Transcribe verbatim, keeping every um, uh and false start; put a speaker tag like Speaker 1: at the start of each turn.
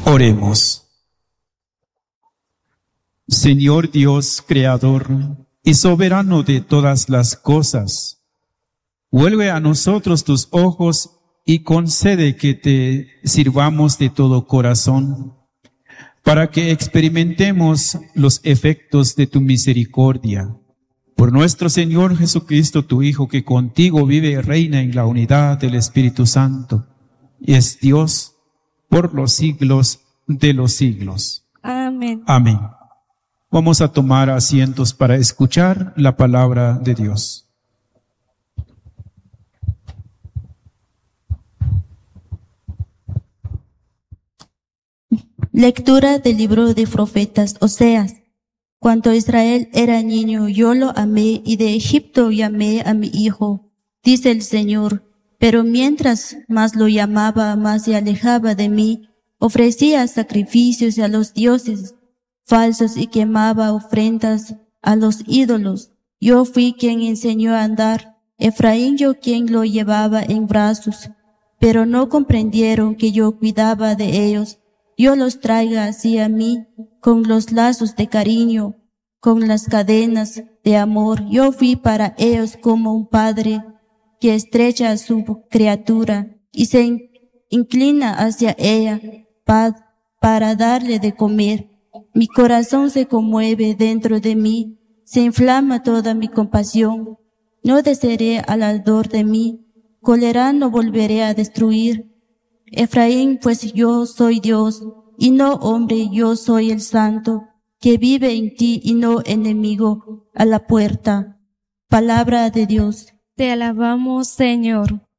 Speaker 1: Oremos. Señor Dios, creador y soberano de todas las cosas, vuelve a nosotros tus ojos y concede que te sirvamos de todo corazón, para que experimentemos los efectos de tu misericordia. Por nuestro Señor Jesucristo, tu Hijo, que contigo vive y reina en la unidad del Espíritu Santo, y es Dios por los siglos de los siglos.
Speaker 2: Amén.
Speaker 1: Amén. Vamos a tomar asientos para escuchar la palabra de Dios.
Speaker 2: Lectura del libro de profetas Oseas. Cuando Israel era niño, yo lo amé, y de Egipto llamé a mi hijo, dice el Señor. Pero mientras más lo llamaba, más se alejaba de mí. Ofrecía sacrificios a los dioses falsos y quemaba ofrendas a los ídolos. Yo fui quien enseñó a andar, Efraín yo quien lo llevaba en brazos. Pero no comprendieron que yo cuidaba de ellos. Yo los traiga así a mí, con los lazos de cariño, con las cadenas de amor. Yo fui para ellos como un padre que estrecha a su criatura y se inclina hacia ella pa, para darle de comer. Mi corazón se conmueve dentro de mí, se inflama toda mi compasión. No desearé al ardor de mí, cólera no volveré a destruir. Efraín, pues yo soy Dios, y no hombre, yo soy el Santo, que vive en ti y no enemigo a la puerta. Palabra de Dios.
Speaker 3: Te alabamos, Señor.